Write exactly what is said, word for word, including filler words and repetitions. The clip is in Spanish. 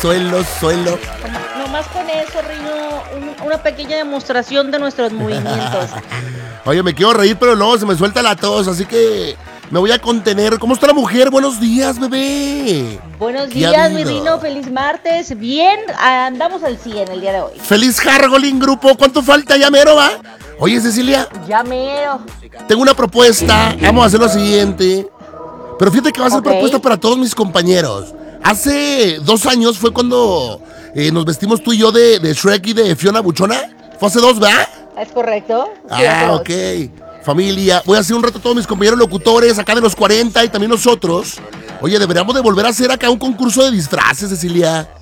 Suelo, suelo. Nomás con eso, Rino, un- una pequeña demostración de nuestros movimientos. Oye, me quiero reír, pero no, se me suelta la tos, así que me voy a contener. ¿Cómo está la mujer? Buenos días, bebé. Buenos ¿Qué ha días, mi habido? Rino, feliz martes. Bien, andamos al cien el día de hoy. Feliz Hargolín, grupo. ¿Cuánto falta? Ya mero, ¿va? Oye, Cecilia, Ya mero. tengo una propuesta. Vamos a hacer lo siguiente. Pero fíjate que va a ser Ok. propuesta para todos mis compañeros. Hace dos años fue cuando eh, nos vestimos tú y yo de, de Shrek y de Fiona Buchona. Fue hace dos, ¿verdad? ¿Es correcto? Sí, Ah, todos. ok. Familia, voy a hacer un reto a todos mis compañeros locutores acá de los cuarenta y también nosotros. Oye, deberíamos de volver a hacer acá un concurso de disfraces, Cecilia.